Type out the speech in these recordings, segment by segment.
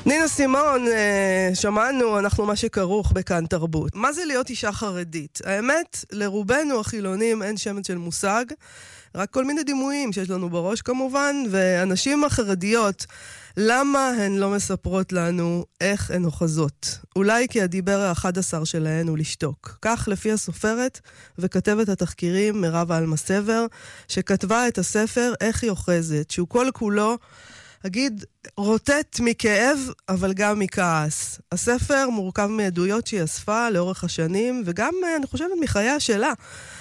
נינה סימון, שמענו, אנחנו מה שכרוך בכאן תרבות. מה זה להיות אישה חרדית? האמת, לרובנו החילונים אין שמץ של מושג, רק כל מיני דימויים שיש לנו בראש כמובן, ואנשים החרדיות, למה הן לא מספרות לנו איך הן אוחזות? אולי כי הדיבר ה-11 שלהן הוא לשתוק. כך לפי הסופרת וכתבת התחקירים מירב אלמסבר, שכתבה את הספר איך היא אוחזת, שהוא כל כולו אגיד, רוטט מכאב, אבל גם מכעס. הספר מורכב מעדויות שהיא אספה לאורך השנים, וגם, אני חושבת, מחייה שלה.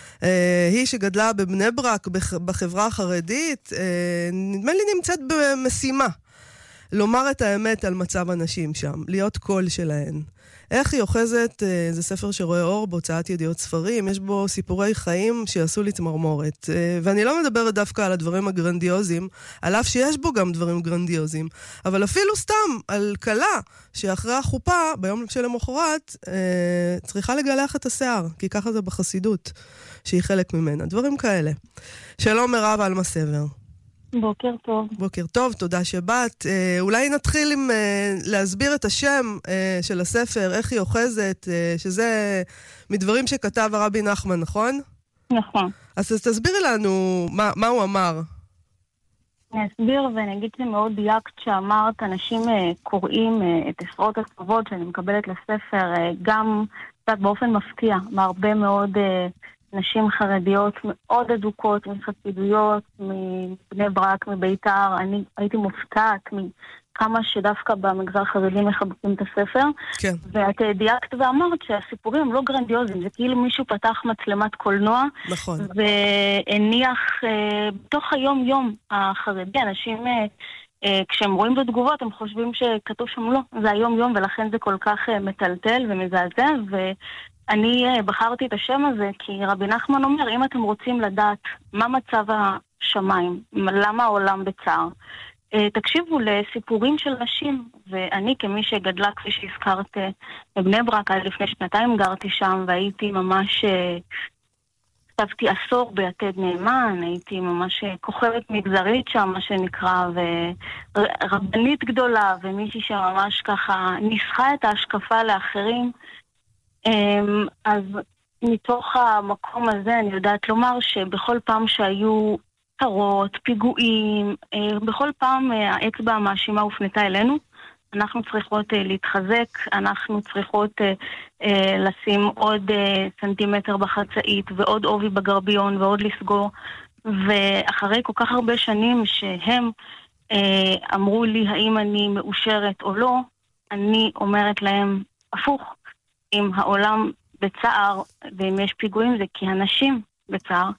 היא שגדלה בבני ברק, בחברה החרדית, נדמה לי נמצאת במשימה. לומר את האמת על מצב הנשים שם, להיות קול שלהן. איך היא אוחזת, זה ספר שרואה אור בהוצאת ידיעות ספרים, יש בו סיפורי חיים שיעשו לי צמרמורת. ואני לא מדברת דווקא על הדברים הגרנדיוזיים, על אף שיש בו גם דברים גרנדיוזיים, אבל אפילו סתם על קלה שאחרי החופה, ביום שלמחרת, צריכה לגלח את השיער, כי ככה זה בחסידות, שהיא חלק ממנה. דברים כאלה. שלום מירב אלמסבר. בוקר טוב. בוקר טוב, תודה שבאת. אולי נתחיל עם להסביר את השם של הספר, איך היא אוחזת, שזה מדברים שכתב הרבי נחמן, נכון? נכון. אז תסבירי לנו מה הוא אמר. אני אסביר ואני אגיד שמאוד דייקת שאמרת, אנשים קוראים את עשרות הכתובות שאני מקבלת לספר, גם קצת באופן מפתיע, מהרבה מאוד נשים חרדיות מאוד אדוקות, מחסידויות, מבני ברק, מביתר. אני הייתי מופתעת מכמה שדווקא במגזר החרדי מחבקים את הספר. כן. ואת דייקת ואמרת שהסיפורים הם לא גרנדיוזיים, זה כאילו מישהו פתח מצלמת קולנוע. נכון. והניח בתוך היום-יום החרדי, אנשים כשהם רואים בתגובות הם חושבים שכתוב שם לא, זה היום-יום ולכן זה כל כך מטלטל ומזעזע אני בחרתי את השם הזה כי רבי נחמן אומר, אם אתם רוצים לדעת מה מצב השמיים, למה העולם בצער, תקשיבו לסיפורים של נשים, ואני כמי שגדלה, כפי שהזכרת, בבני ברק, עד לפני 2 גרתי שם, והייתי ממש, כתבתי עשור ביתד נאמן, הייתי ממש כוכבת מגזרית שם, מה שנקרא, ורבנית גדולה, ומישהי שממש ככה ניסחה את ההשקפה לאחרים, אז מתוך המקום הזה אני יודעת לומר שבכל פעם שהיו צרות, פיגועים, בכל פעם האצבע המאשימה הופנתה אלינו, אנחנו צריכות להתחזק, אנחנו צריכות לשים עוד סנטימטר בחצאית ועוד עובי בגרביון ועוד לסגור, ואחרי כל כך הרבה שנים שהם אמרו לי האם אני מאושרת או לא, אני אומרת להם הפוך, אם העולם בצער ואם יש פיגועים זה כי אנשים בצער,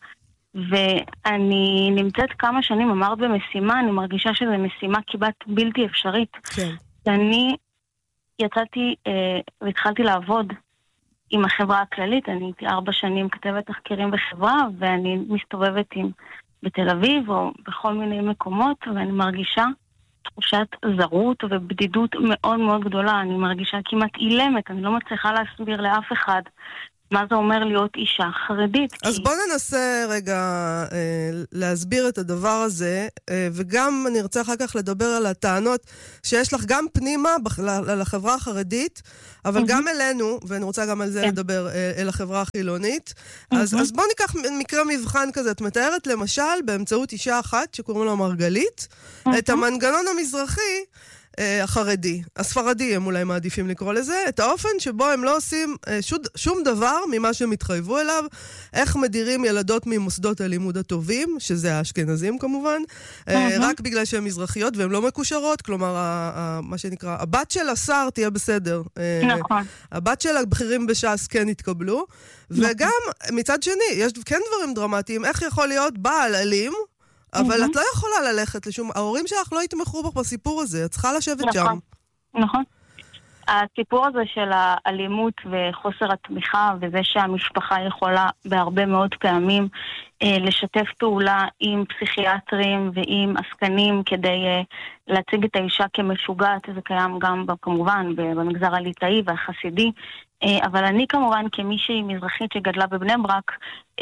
ואני נמצאת כמה שנים, אמרת במשימה, אני מרגישה שזו משימה כמעט בלתי אפשרית. כן. ואני יצאתי והתחלתי לעבוד עם החברה הכללית, אני הייתי 4 שנים כתבת תחקירים בחברה, ואני מסתובבת בתל אביב או בכל מיני מקומות, ואני מרגישה תחושת זרות ובדידות מאוד מאוד גדולה. אני מרגישה כמעט אילמת, אני לא מצליחה להסביר לאף אחד מה זה אומר להיות אישה חרדית. אז בוא ננסה רגע להסביר את הדבר הזה, וגם אני רוצה אחר כך לדבר על הטענות שיש לך גם פנימה לחברה החרדית, אבל גם אלינו, ואני רוצה גם על זה לדבר, אל החברה החילונית. אז בוא ניקח מקרה מבחן כזה. את מתארת למשל באמצעות אישה אחת שקוראים לה מרגלית, את המנגנון המזרחי, החרדי, הספרדי הם אולי מעדיפים לקרוא לזה, את האופן שבו הם לא עושים שום דבר ממה שהם התחייבו אליו, איך מדירים ילדות ממוסדות הלימוד הטובים, שזה האשכנזים כמובן, רק בגלל שהן מזרחיות והן לא מקושרות, כלומר, מה שנקרא, הבת של השר תהיה בסדר. נכון. הבת של הבכירים בש"ס כן התקבלו, וגם מצד שני, יש כן דברים דרמטיים, איך יכול להיות בעל אלים, אבל את לא יכולה ללכת לשום... ההורים שלך לא יתמכו בך בסיפור הזה, את צריכה לשבת שם. נכון. הסיפור הזה של האלימות וחוסר התמיכה, וזה שהמשפחה יכולה בהרבה מאוד פעמים לשתף פעולה עם פסיכיאטרים ועם עסקנים כדי להציג את האישה כמשוגעת, זה קיים גם כמובן במגזר הליטאי והחסידי, אבל אני כמובן כמישהי מזרחית שגדלה בבני ברק,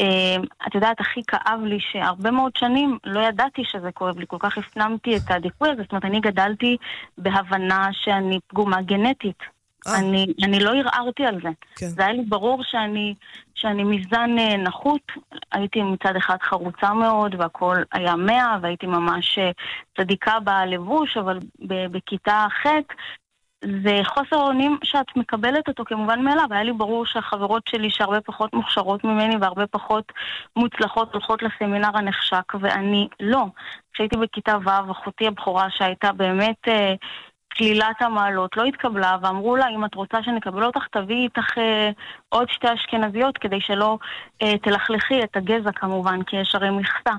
את יודעת, הכי כאב לי שהרבה מאוד שנים לא ידעתי שזה כואב לי, כל כך הפנמתי את הדיכוי הזה, זאת אומרת, אני גדלתי בהבנה שאני פגומה גנטית. אני לא ערערתי על זה. כן. זה היה לי ברור שאני מזן נחות, הייתי מצד אחד חרוצה מאוד, והכל היה 100, והייתי ממש צדיקה בלבוש, אבל בכיתה ח' זה חוסר אונים שאת מקבלת אותו כמובן מאליו. היה לי ברור שהחברות שלי שהרבה פחות מוכשרות ממני והרבה פחות מוצלחות הולכות לסמינר הנחשק, ואני לא. כשהייתי בכיתה ו', אחותי הבכורה שהייתה באמת כלילת המעלות, לא התקבלה, ואמרו לה, אם את רוצה שנקבל אותך, תביאי איתך עוד 2 אשכנזיות, כדי שלא תלכלכי את הגזע כמובן, כי יש הרי מכסה.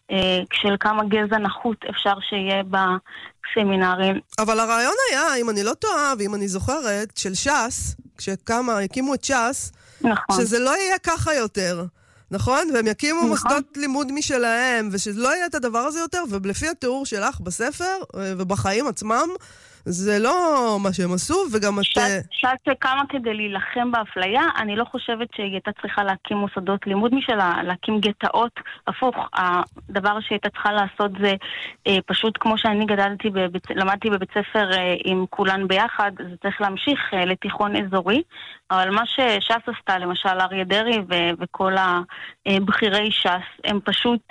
של כמה גזע נחות אפשר שיהיה בסמינרים. אבל הרעיון היה, אם אני לא טועה, ואם אני זוכרת, של ש"ס, הקימו את ש"ס, נכון. שזה לא יהיה ככה יותר, נכון? והם יקימו נכון. מוסדות לימוד משלהם, ושלא יהיה את הדבר הזה יותר, ולפי התיאור שלך בספר, ובחיים עצמם, זה לא מה שהם עשו, וגם את... ש"ס קמה כדי להילחם באפליה, אני לא חושבת שהיא הייתה צריכה להקים מוסדות לימוד משלה, להקים גטאות, הפוך, הדבר שהיא הייתה צריכה לעשות זה פשוט כמו שאני למדתי בבית ספר עם כולן ביחד, זה צריך להמשיך לתיכון אזורי, אבל מה שש"ס עשתה, למשל אריה דרעי וכל הבחירי ש"ס, הם פשוט...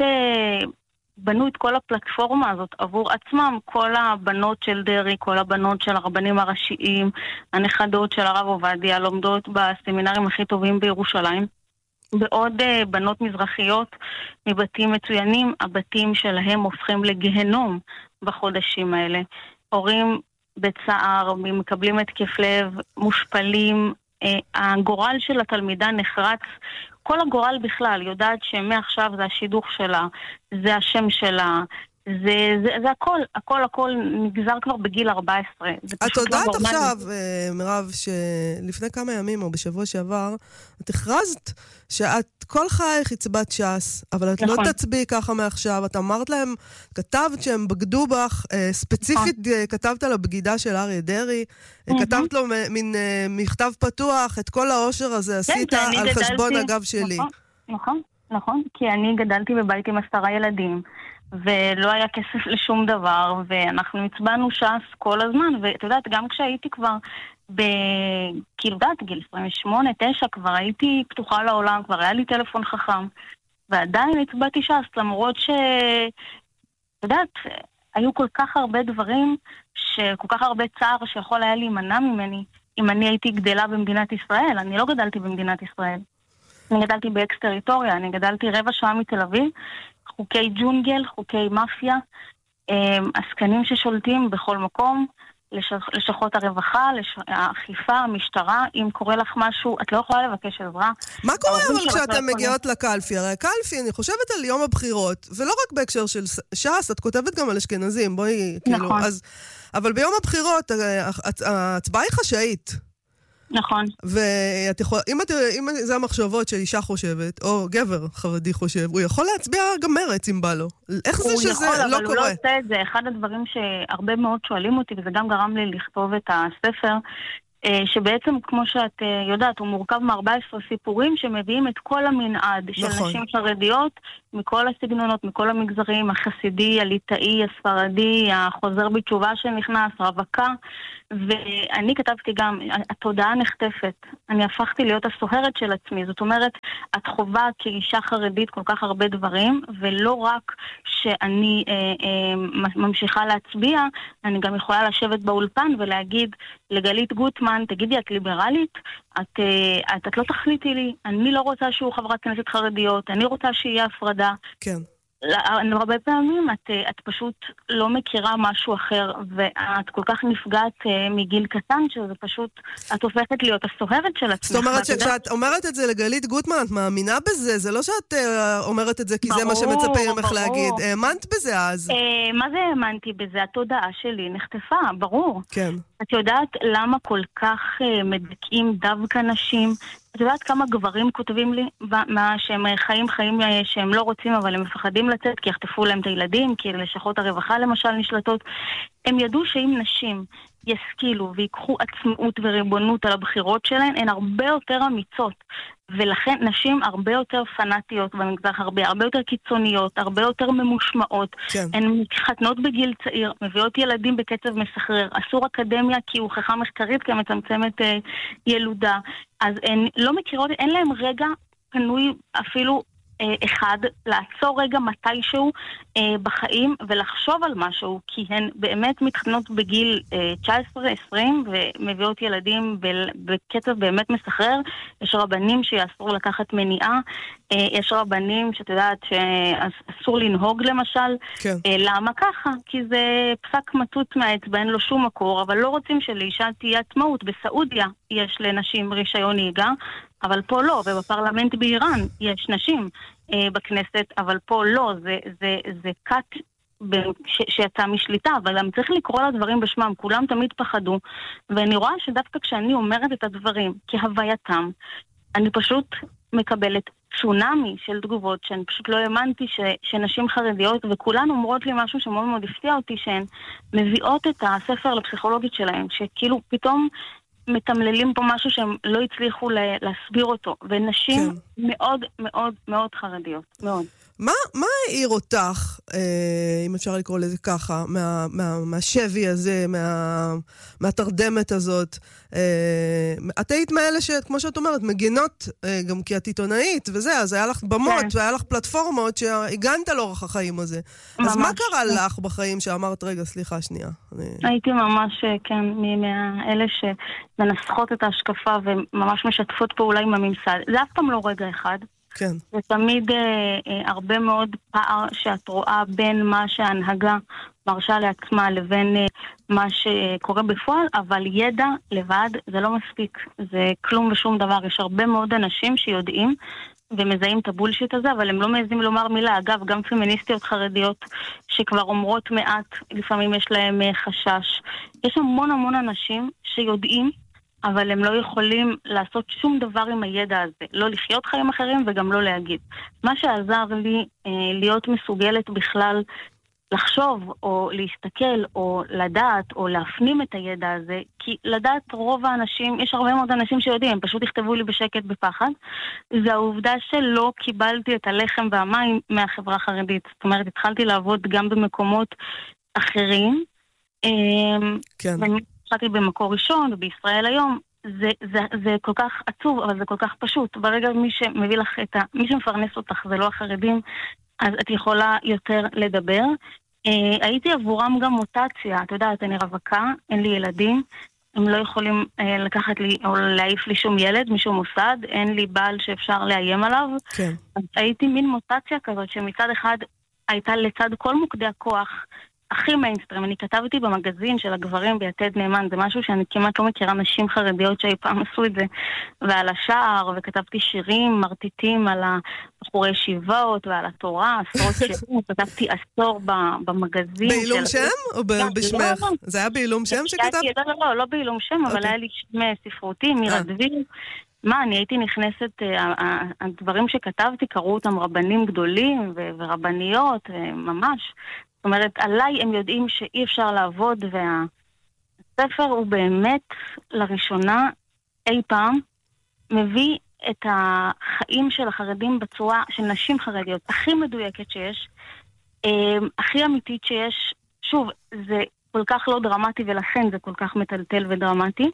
בנו את כל הפלטפורמה הזאת עבור עצמם, כל הבנות של דרי, כל הבנות של הרבנים הראשיים, הנכדות של הרב עובדיה, לומדות בסמינרים הכי טובים בירושלים, בעוד בנות מזרחיות מבתים מצוינים, הבתים שלהם הופכים לגהנום בחודשים האלה. הורים בצער, מקבלים התקף לב, מושפלים, הגורל של התלמידה נחרץ, כל הגורל בכלל, יודעת שמעכשיו זה השידוך שלה, זה השם שלה, זה הכל נגזר כבר בגיל 14. את יודעת עכשיו, מירב, שלפני כמה ימים או בשבוע שעבר, את הכרזת שאת כל חייך הצבעת ש"ס, אבל את לא תצביעי ככה מעכשיו. את אמרת להם, כתבת שהם בגדו בך, ספציפית כתבת על הבגידה של אריה דרעי, כתבת לו מין מכתב פתוח, את כל העושר הזה עשית על חשבון הגב שלי. נכון, כי אני גדלתי בבית עם 10 ילדים. ולא היה כסף לשום דבר, ואנחנו הצבענו ש"ס כל הזמן, ואת יודעת, גם כשהייתי כבר כאילו דעת, גיל 28, 9, כבר הייתי פתוחה לעולם, כבר היה לי טלפון חכם, ועדיין הצבעתי ש"ס, למרות את יודעת, היו כל כך הרבה דברים, כל כך הרבה צער שיכול היה להימנע ממני, אם אני הייתי גדלה במדינת ישראל. אני לא גדלתי במדינת ישראל. אני גדלתי באקס-טריטוריה, אני גדלתי רבע שעה מתל אביב, חוקי ג'ונגל, חוקי מאפיה, עסקנים ששולטים בכל מקום, לשכות הרווחה, האכיפה, המשטרה, אם קורה לך משהו, את לא יכולה לבקש עזרה. מה קורה אבל כשאתן מגיעות לקלפי? הרי הקלפי, אני חושבת על יום הבחירות, ולא רק בהקשר של ש"ס, את כותבת גם על אשכנזים, בואי, כאילו, אז... אבל ביום הבחירות, ההצבעה היא חשאית. נכון. ואם זה המחשבות שאישה חושבת, או גבר חרדי חושב, הוא יכול להצביע גם מרץ אם בא לו. איך זה שזה לא קורה? אבל הוא לא עושה את זה. אחד הדברים שהרבה מאוד שואלים אותי, וזה גם גרם לי לכתוב את הספר, שבעצם, כמו שאת יודעת, הוא מורכב מ14 סיפורים שמביאים את כל המנעד של נשים חרדיות, מכל הסגנונות, מכל המגזרים, החסידי, הליטאי, הספרדי, החוזר בתשובה שנכנס, רווקה, ואני כתבתי גם, התודעה נחטפת. אני הפכתי להיות הסוהרת של עצמי, זאת אומרת, את חובה כאישה חרדית כל כך הרבה דברים, ולא רק שאני ממשיכה להצביע, אני גם יכולה לשבת באולפן ולהגיד לגלית גוטמן, תגידי, את ליברלית? את לא תחליטי לי, אני לא רוצה שהוא חברת כנסת חרדיות, אני רוצה שיהיה הפרדה. כן. הרבה פעמים את פשוט לא מכירה משהו אחר, ואת כל כך נפגעת מגיל קטן, שזה פשוט, את הופכת להיות הסוהרת של עצמך. זאת אומרת שכשאת אומרת את זה לגלית גוטמן, את מאמינה בזה? זה לא שאת אומרת את זה כי זה מה שמצפים ממך להגיד. האמנת בזה אז? מה זה האמנתי בזה? התודעה שלי נחטפה, ברור. כן. את יודעת למה כל כך מדכאים דווקא נשים? את יודעת כמה גברים כותבים לי שהם חיים שהם לא רוצים אבל הם מפחדים לצאת כי יחטפו להם את הילדים, כי לשכות הרווחה למשל נשלטות. הם ידעו שאם נשים ישכילו ויקחו עצמאות וריבונות על הבחירות שלהן, הן הרבה יותר אמיצות. ולכן נשים הרבה יותר פנאטיות במגזר, הרבה יותר קיצוניות, הרבה יותר ממושמעות. כן. הן מתחתנות בגיל צעיר, מביאות ילדים בקצב מסחרר. אסור אקדמיה כי היא הוכחה מחקרית כמצמצמת ילודה. אז הן לא מכירות, אין להם רגע פנוי אפילו אחד, לעצור רגע מתישהו בחיים ולחשוב על משהו, כי הן באמת מתחתנות בגיל 19-20 ומביאות ילדים בקצב באמת מסחרר. יש רבנים שאסור לקחת מניעה, יש רבנים שאת יודעת שאסור לנהוג למשל. כן. למה ככה? כי זה פסק מטוט מהאצבע, אין לו שום מקור, אבל לא רוצים שלאישה תהיה עצמאות. בסעודיה יש לנשים רישיון נהיגה, אבל פה לא, ובפרלמנט באיראן יש נשים בכנסת, אבל פה לא, זה קאט שיצא משליטה, אבל גם צריך לקרוא לדברים בשמם, כולם תמיד פחדו, ואני רואה שדווקא כשאני אומרת את הדברים כהווייתם, אני פשוט מקבלת צונאמי של תגובות, שאני פשוט לא האמנתי שנשים חרדיות, וכולן אומרות לי משהו שמאוד מאוד הפתיע אותי, שהן מביאות את הספר לפסיכולוגית שלהן, שכאילו פתאום מתמללים פה משהו שהם לא הצליחו להסביר אותו, ונשים מאוד מאוד מאוד חרדיות, מאוד. מה העיר אותך, אם אפשר לקרוא לזה ככה, מהשבי הזה, מהתרדמת הזאת? את היית מאלה כמו שאת אומרת, מגינות גם כי את עיתונאית וזה, אז היה לך במות והיה לך פלטפורמות שהגנת על אורח החיים הזה. אז מה קרה לך בחיים שאמרת, רגע, סליחה, שנייה? הייתי ממש, כן, מאלה שמנסחות את ההשקפה וממש משתפות פעולה עם הממסד. זה אף פעם לא רגע אחד. כן. זה תמיד הרבה מאוד פער שאת רואה בין מה שההנהגה מרשה לעצמה לבין מה שקורה בפועל, אבל ידע לבד זה לא מספיק, זה כלום ושום דבר. יש הרבה מאוד אנשים שיודעים ומזהים את הבולשיט הזה, אבל הם לא מעזים לומר מילה. אגב, גם פמיניסטיות חרדיות שכבר אומרות מעט, לפעמים יש להם חשש. יש המון המון אנשים שיודעים, אבל הם לא יכולים לעשות שום דבר עם הידע הזה. לא לחיות חיים אחרים וגם לא להגיד. מה שעזר לי להיות מסוגלת בכלל לחשוב או להסתכל או לדעת או להפנים את הידע הזה, כי לדעת רוב האנשים, יש הרבה מאוד אנשים שיודעים, הם פשוט יכתבו לי בשקט בפחד, זה העובדה שלא קיבלתי את הלחם והמים מהחברה החרדית. זאת אומרת, התחלתי לעבוד גם במקומות אחרים, כן. התחלתי במקור ראשון ובישראל היום, זה כל כך עצוב, אבל זה כל כך פשוט. ברגע מי שמביא לך מי שמפרנס אותך זה לא החרדים, אז את יכולה יותר לדבר. הייתי עבורם גם מוטציה, את יודעת, אני רווקה, אין לי ילדים, הם לא יכולים לקחת לי או להעיף לי שום ילד משום מוסד, אין לי בעל שאפשר לאיים עליו. כן. אז הייתי מין מוטציה כזאת שמצד אחד הייתה לצד כל מוקדי הכוח הכי מיינסטרים. אני כתבתי במגזין של הגברים ביתד נאמן, זה משהו שאני כמעט לא מכירה נשים חרדיות שאי פעם עשו את זה, ועל השער, וכתבתי שירים מרטיטים על הבחורי ישיבות ועל התורה, עשרות שירים, כתבתי עשור במגזין. בעילום שם או בשמך? זה היה בעילום שם שכתבת? לא בעילום שם, אבל היה לי שם ספרותי, מירדוויל. מה, אני הייתי נכנסת, הדברים שכתבתי, קראו אותם רבנים גדולים ורבניות, ממש. זאת אומרת, עליי הם יודעים שאי אפשר לעבוד, והספר הוא באמת לראשונה אי פעם מביא את החיים של החרדים בצורה של נשים חרדיות הכי מדויקת שיש, הכי אמיתית שיש. שוב, זה כל כך לא דרמטי ולכן זה כל כך מטלטל ודרמטי,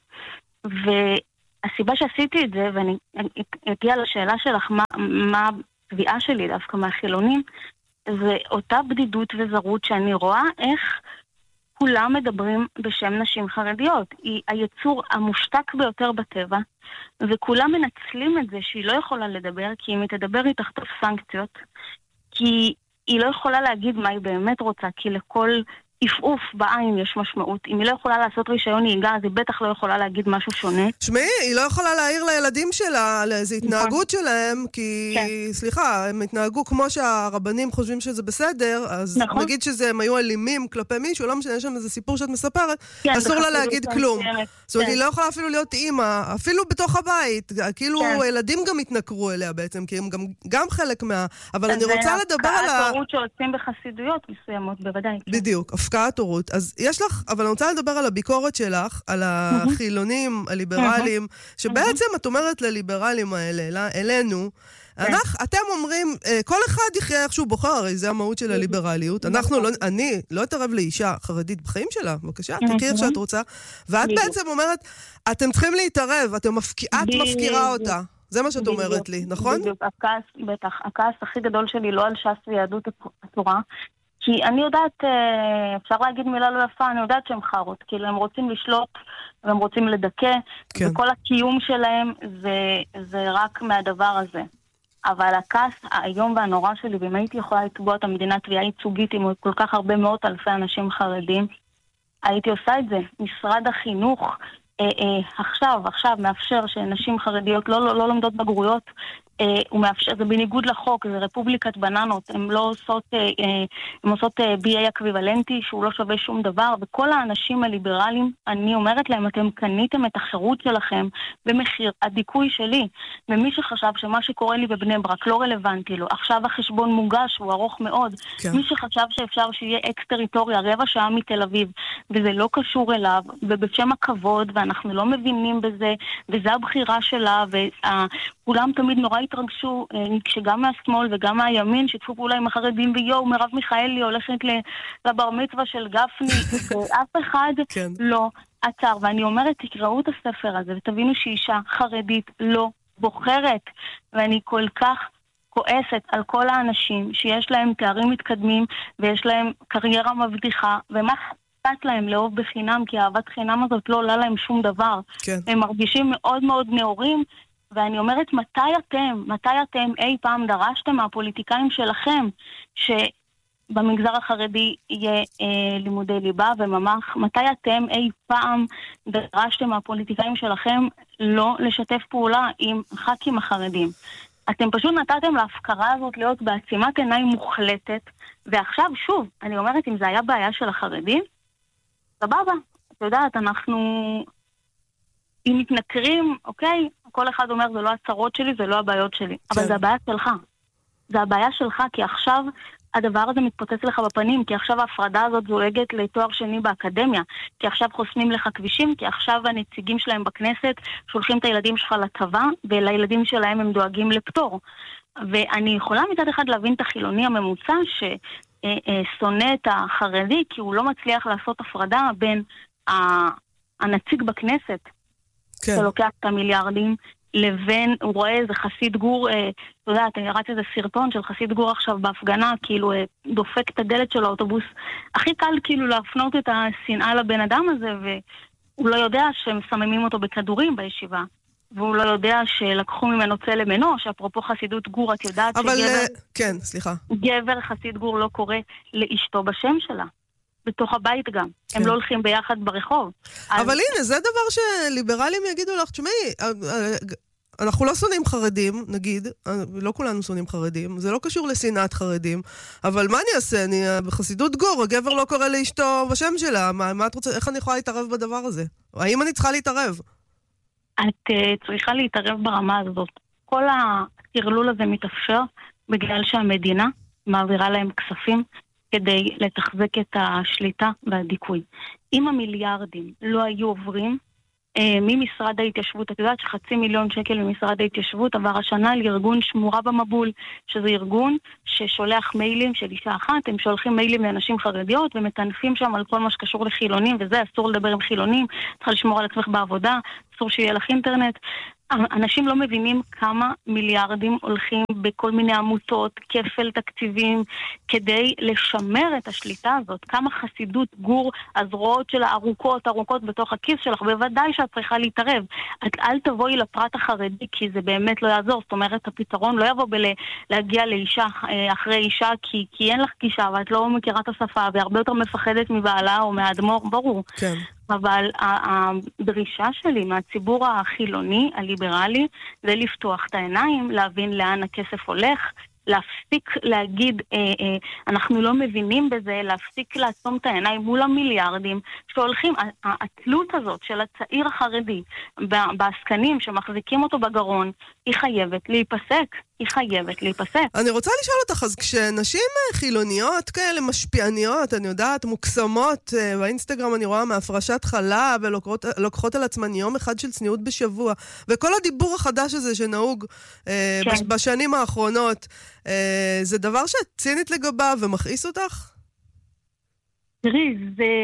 והסיבה שעשיתי את זה, ואני אגיע לשאלה שלך מה התביעה שלי דווקא מהחילונים, זה אותה בדידות וזרות שאני רואה איך כולם מדברים בשם נשים חרדיות. היא היצור המושתק ביותר בטבע, וכולם מנצלים את זה שהיא לא יכולה לדבר, כי אם היא תדבר היא תחטוף סנקציות, כי היא לא יכולה להגיד מה היא באמת רוצה, כי לכל עפעוף בעין יש משמעות. אם היא לא יכולה לעשות רישיון נהיגה, אז היא בטח לא יכולה להגיד משהו שונה. שמעי, היא לא יכולה להעיר לילדים שלה על איזו התנהגות שלהם, כי, סליחה, הם התנהגו כמו שהרבנים חושבים שזה בסדר, אז נגיד שהם היו אלימים כלפי מישהו, לא משנה, יש שם איזה סיפור שאת מספרת, אסור לה להגיד כלום. זאת אומרת, היא לא יכולה אפילו להיות אימא, אפילו בתוך הבית, כאילו ילדים גם התנכרו אליה בעצם, כי הם גם חלק אבל אני רוצה לדבר על ההתערות שעושים בחסידויות מסוימות, בוודאי. בדיוק. הפקעת הורות. אז יש לך, אבל אני רוצה לדבר על הביקורת שלך, על החילונים, הליברלים, שבעצם את אומרת לליברלים האלה, אלינו, אתם אומרים, כל אחד יחיה איך שהוא בוחר, הרי זה המהות של הליברליות. אני לא אתערב לאישה חרדית בחיים שלה, בבקשה, תקראי איך שאת רוצה. ואת בעצם אומרת, אתם צריכים להתערב, את מפקירה אותה. זה מה שאת אומרת לי, נכון? בדיוק, בטח. הכעס הכי גדול שלי לא על ש"ס ויהדות התורה, כי אני יודעת, אפשר להגיד מילה לא יפה, אני יודעת שהם חרות, כאילו הם רוצים לשלוט, והם רוצים לדכא, וכל הקיום שלהם זה רק מהדבר הזה. אבל הכעס היום והנורא שלי, ואם הייתי יכולה לתבוע את המדינה תביעה ייצוגית עם כל כך הרבה מאות אלפי אנשים חרדים, הייתי עושה את זה. משרד החינוך עכשיו מאפשר שנשים חרדיות לא לומדות בגרויות, הוא מאפשר, זה בניגוד לחוק, זה רפובליקת בננות, הן עושות BA אקוויוולנטי שהוא לא שווה שום דבר, וכל האנשים הליברליים, אני אומרת להם, אתם קניתם את החירות שלכם במחיר הדיכוי שלי, ומי שחשב שמה שקורה לי בבני ברק לא רלוונטי לו, עכשיו החשבון מוגש, הוא ארוך מאוד, מי שחשב שאפשר שיהיה אקס-טריטוריה, 15 דקות מתל אביב, וזה לא קשור אליו, ובשם הכבוד, ואנחנו לא מבינים בזה, וזה הבחירה שלה, וכולם תמיד נורא התרגשו, כשגם מהשמאל וגם מהימין שיתפו פעולה עם החרדים, ויו, מרב מיכאלי הולכת לבר מצווה של גפני, ואף אחד לא עצר. ואני אומרת, תקראו את הספר הזה, ותבינו שאישה חרדית לא בוחרת, ואני כל כך כועסת על כל האנשים שיש להם תארים מתקדמים, ויש להם קריירה מבטיחה, ומה אכפת להם לאהוב בחינם, כי אהבת חינם הזאת לא עולה להם שום דבר. הם מרגישים מאוד מאוד נאורים, ואני אומרת, מתי אתם אי פעם דרשתם מהפוליטיקאים שלכם שבמגזר החרדי יהיה לימודי ליבה וממ"ח? מתי אתם אי פעם דרשתם מהפוליטיקאים שלכם לא לשתף פעולה עם ח"כים החרדים? אתם פשוט נתתם להפקרה הזאת להיות בעצימת עיניים מוחלטת, ועכשיו שוב, אני אומרת, אם זה היה בעיה של החרדים, סבבה, את יודעת, אם מתנכרים, אוקיי, כל אחד אומר, זה לא הצרות שלי, זה לא הבעיות שלי. אבל זה הבעיה שלך. זה הבעיה שלך, כי עכשיו הדבר הזה מתפוצץ לך בפנים, כי עכשיו ההפרדה הזאת זולגת לתואר שני באקדמיה, כי עכשיו חוסמים לך כבישים, כי עכשיו הנציגים שלהם בכנסת שולחים את הילדים שלך לצבא, ולילדים שלהם הם דואגים לפטור. ואני יכולה מצד אחד להבין את החילוני הממוצע, ששונא את החרדי, כי הוא לא מצליח לעשות הפרדה בין הנציג בכנסת, שלוקח את המיליארדים, לבין, הוא רואה איזה חסיד גור, אתה יודע, אני ראיתי איזה סרטון של חסיד גור עכשיו בהפגנה, כאילו דופק את הדלת של האוטובוס. הכי קל כאילו להפנות את השנאה לבן אדם הזה, והוא לא יודע שהם שמים אותו בכדורים בישיבה, והוא לא יודע שלקחו ממנו צלם אנוש, שאפרופו חסידות גור, את יודעת גבר חסיד גור לא קורא לאשתו בשם שלה. בתוך הבית גם. הם לא הולכים ביחד ברחוב. אבל הנה, זה דבר שליברלים יגידו לך, תשמעי, אנחנו לא שונאים חרדים, נגיד, לא כולנו שונאים חרדים, זה לא קשור לשנאת חרדים, אבל מה אני אעשה? אני בחסידות גור, הגבר לא קורא לאשתו בשם שלה, מה את רוצה, איך אני יכולה להתערב בדבר הזה? האם אני צריכה להתערב? את צריכה להתערב ברמה הזאת. כל הטרלול הזה מתאפשר בגלל שהמדינה מעבירה להם כספים, כדי לתחזק את השליטה והדיכוי. אם המיליארדים לא היו עוברים ממשרד ההתיישבות, את יודעת ש500,000 שקל ממשרד ההתיישבות עבר השנה לארגון שמורה במבול, שזה ארגון ששולח מיילים של אישה אחת, הם שולחים מיילים לאנשים חרדיות ומטנפים שם על כל מה שקשור לחילונים, וזה אסור לדבר עם חילונים, צריכה לשמור על עצמך בעבודה, אסור שיהיה לך אינטרנט. אנשים לא מבינים כמה מיליארדים הולכים בכל מיני עמותות, כפל תקציבים, כדי לשמר את השליטה הזאת. כמה חסידות גור, הזרועות שלה ארוכות בתוך הכיס שלך, בוודאי שאת צריכה להתערב. אל תבואי לפרט החרדי, כי זה באמת לא יעזור. זאת אומרת, הפתרון לא יבוא להגיע לאישה אחרי אישה, כי אין לך גישה, ואת לא מכירה את השפה, והרבה יותר מפחדת מבעלה או מהאדמו"ר, ברור. כן. אבל הדרישה שלי מהציבור החילוני, הליברלי, זה לפתוח את העיניים, להבין לאן הכסף הולך, להפסיק להגיד, אנחנו לא מבינים בזה, להפסיק לעצום את העיניים מול המיליארדים שהולכים. התלות הזאת של הצעיר החרדי בעסקנים שמחזיקים אותו בגרון, היא חייבת להיפסק. היא חייבת להיפסק. אני רוצה לשאול אותך, אז כשנשים חילוניות כאלה משפיעניות, אני יודעת, מוקסמות, באינסטגרם אני רואה מהפרשת חלב, ולוקחות על עצמן יום אחד של צניעות בשבוע, וכל הדיבור החדש הזה שנהוג בשנים האחרונות, זה דבר שאת צינית לגביו ומכעיס אותך? תראי,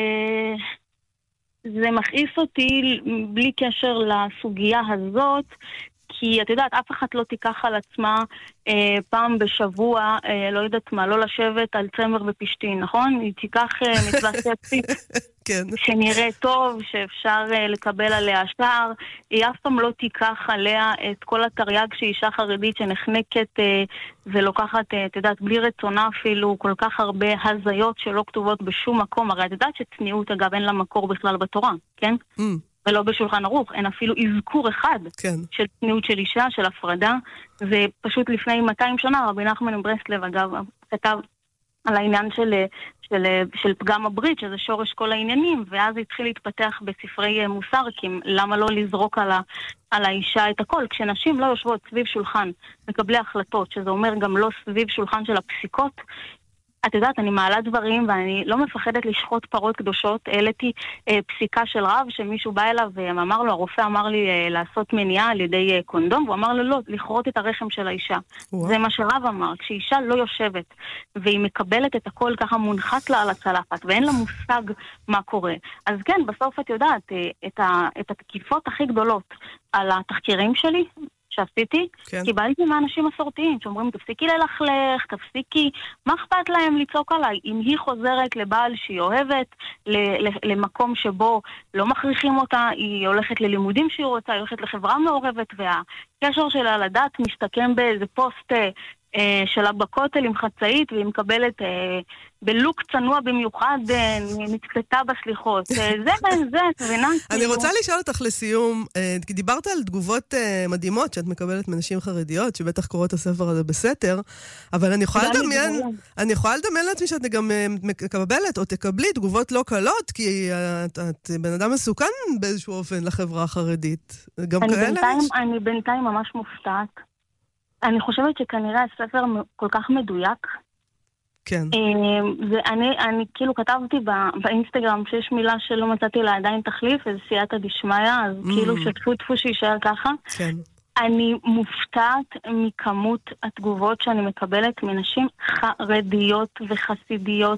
זה מכעיס אותי בלי קשר לסוגיה הזאת, כי את יודעת, אף אחד לא תיקח על עצמה פעם בשבוע, לא יודעת מה, לא לשבת על צמר ופשטין, נכון? היא תיקח מצווה סקסית שנראה טוב, שאפשר לקבל עליה שער. היא אף פעם לא תיקח עליה את כל התרי"ג שהיא אישה חרדית שנחנקת ולוקחת, את יודעת, בלי רצונה אפילו, כל כך הרבה הזיות שלא כתובות בשום מקום. הרי את יודעת שצניעות, אגב, אין לה מקור בכלל בתורה, כן? ולא בשולחן ערוך, אין אפילו אזכור אחד של צניעות של אישה, של הפרדה. ופשוט לפני 200 שנה, רבי נחמן מברסלב, אגב, כתב על העניין של פגם הברית, שזה שורש כל העניינים, ואז התחיל להתפתח בספרי מוסר, כי למה לא לזרוק על האישה את הכל? כשנשים לא יושבות סביב שולחן מקבלי החלטות, שזה אומר גם לא סביב שולחן של הפסיקות, את יודעת, אני מעלה דברים ואני לא מפחדת לשחוט פרות קדושות. העליתי פסיקה של רב שמישהו בא אליו ואמר לו, הרופא אמר לי לעשות מניעה על ידי קונדום, והוא אמר לו לא, לכרות את הרחם של האישה. זה מה שרב אמר, כשאישה לא יושבת והיא מקבלת את הכל ככה מונחת לה על הצלחת ואין לה מושג מה קורה. אז כן, בסוף את יודעת, את התקיפות הכי גדולות על התחקירים שלי שעשיתי, קיבלתי מהאנשים מסורתיים שאומרים, תפסיקי ללכלך, תפסיקי, מה אכפת להם לצעוק עליי? אם היא חוזרת לבעל שהיא אוהבת, למקום שבו לא מכריחים אותה, היא הולכת ללימודים שהיא רוצה, היא הולכת לחברה מעורבת, והקשר שלה לדת מסתכם באיזה פוסט שלה בכותל עם חצאית, והיא מקבלת בלוק צנוע במיוחד, נצפתה בסליחות. זה, תבינה. אני רוצה לשאול אותך לסיום, כי דיברת על תגובות מדהימות שאת מקבלת מנשים חרדיות, שבטח קוראות את הספר הזה בסתר, אבל אני יכולה לדמיין לעצמי שאת גם מקבלת או תקבלי תגובות לא קלות, כי את בן אדם מסוכן באיזשהו אופן לחברה החרדית. גם כאלה? אני בינתיים ממש מופתעת. אני חושבת שכנראה הספר כל כך מדויק. כן. ואני כאילו כתבתי באינסטגרם שיש מילה שלא מצאתי לה עדיין תחליף, איזה סייעתא דשמיא, אז כאילו שתפו שישאר ככה. כן. אני מופתעת מכמות התגובות שאני מקבלת מנשים חרדיות וחסידיות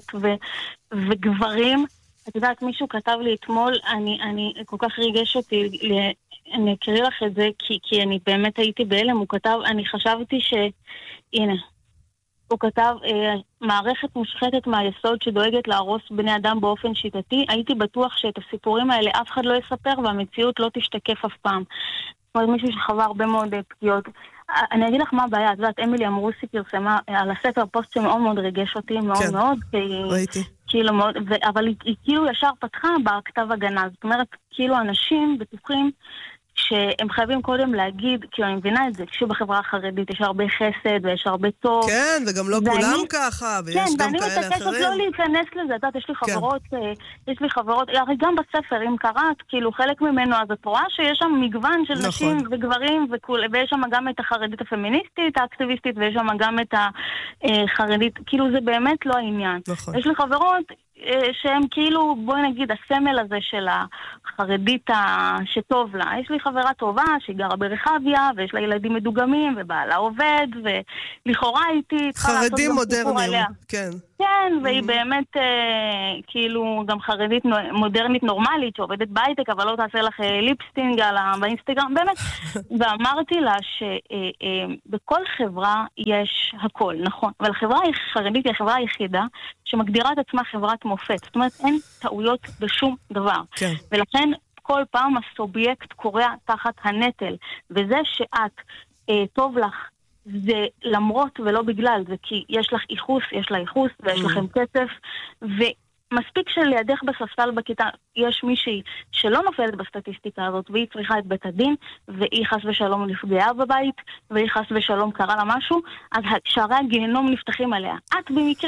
וגברים. את יודעת, מישהו כתב לי אתמול, אני כל כך ריגש אותי, אני אקריא לך את זה, כי אני באמת הייתי בהלם. הוא כתב, אני חשבתי הנה, הוא כתב, מערכת מושחתת מהיסוד שדואגת להרוס בני אדם באופן שיטתי, הייתי בטוח שאת הסיפורים האלה אף אחד לא יספר, והמציאות לא תשתקף אף פעם. זאת אומרת, מישהו שחווה הרבה מאוד פגיעות. אני אגיד לך מה הבעיה, את יודעת, אמילי אמרוסי פרסמה על הספר פוסט שמאוד מאוד ריגש אותי, מאוד מאוד, ראיתי. אבל היא כאילו ישר פתחה בכתב הגנה. זאת אומרת, כאילו אנשים בטוחים שהם חייבים קודם להגיד, כי אני מבינה את זה, כשבחברה החרדית יש הרבה חסד ויש הרבה טוב. כן, וגם לא כולם ככה, ויש גם כאלה אחרים. כן, ואני מתעקשת לא להיכנס לזה, את יודעת, יש לי חברות, הרי גם בספר, אם קראת, כאילו חלק ממנו, אז את רואה שיש שם מגוון של נשים וגברים, ויש שם גם את החרדית הפמיניסטית, האקטיביסטית, ויש שם גם את החרדית, כאילו זה באמת לא העניין. יש לי חברות שהם כאילו, בואי נגיד, הסמל הזה של החרדית שטוב לה. יש לי חברה טובה שהיא גרה ברחביה, ויש לה ילדים מדוגמים, ובעלה עובד, ולכאורה איתי חרדים מודרניים, כן. כן, והיא באמת כאילו גם חרדית מודרנית נורמלית, שעובדת בהייטק, אבל לא תעשה לך ליפסטינג באינסטגרם, באמת. ואמרתי לה שבכל חברה יש הכל, נכון. אבל החברה החרדית היא החברה היחידה שמגדירה את עצמה חברת מופת. זאת אומרת, אין טעויות בשום דבר. כן. ולכן כל פעם הסובייקט קורא תחת הנטל. וזה שאת טוב לך, זה למרות ולא בגלל, זה כי יש לך איחוס, יש לה איחוס, ויש לכם כסף, ומספיק שלידך בספסל בכיתה יש מישהי שלא נופלת בסטטיסטיקה הזאת, והיא צריכה את בית הדין, והיא חס ושלום נפגעה בבית, והיא חס ושלום קרה לה משהו, אז שערי הגיהנום נפתחים עליה. את במקרה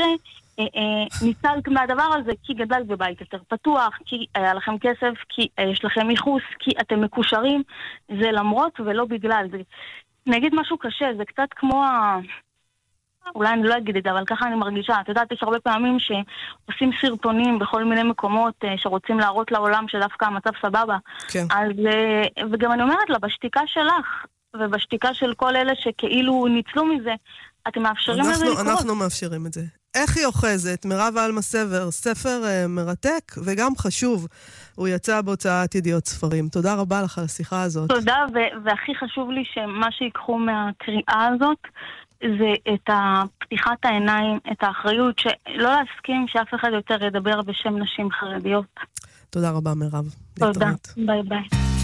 ניצלת מהדבר הזה, כי גדלת בבית יותר פתוח, כי היה לכם כסף, כי יש לכם איחוס, כי אתם מקושרים, זה למרות ולא בגלל. אני אגיד משהו קשה, זה קצת כמו אולי אני לא אגיד את זה, אבל ככה אני מרגישה. את יודעת, יש הרבה פעמים שעושים סרטונים בכל מיני מקומות שרוצים להראות לעולם שדווקא המצב סבבה. כן. אז, וגם אני אומרת לה, בשתיקה שלך, ובשתיקה של כל אלה שכאילו ניצלו מזה, אתם מאפשרים לזה לקרות. אנחנו מאפשרים את זה. איך היא אוחזת? מירב אלמה-סבר, ספר מרתק וגם חשוב. הוא יצא בהוצאת ידיעות ספרים. תודה רבה לך על השיחה הזאת. תודה, והכי חשוב לי שמה שיקחו מהקריאה הזאת, זה את פתיחת העיניים, את האחריות, שלא להסכים שאף אחד יותר ידבר בשם נשים חרדיות. תודה רבה, מירב. תודה, ביי ביי.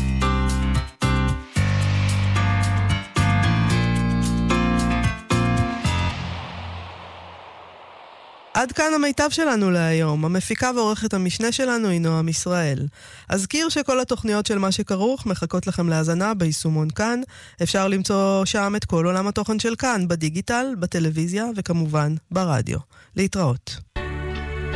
עד כאן המיטב שלנו להיום. המפיקה ועורכת המשנה שלנו היא נועם ישראל. אזכיר שכל התוכניות של מה שכרוך מחכות לכם להאזנה ביישומון כאן. אפשר למצוא שם את כל עולם התוכן של כאן, בדיגיטל, בטלוויזיה וכמובן ברדיו. להתראות.